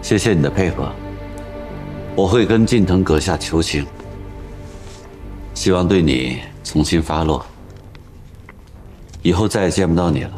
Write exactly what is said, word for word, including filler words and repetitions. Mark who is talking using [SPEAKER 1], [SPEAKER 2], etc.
[SPEAKER 1] 谢谢你的配合，我会跟近藤阁下求情，希望对你从轻发落，以后再也见不到你了。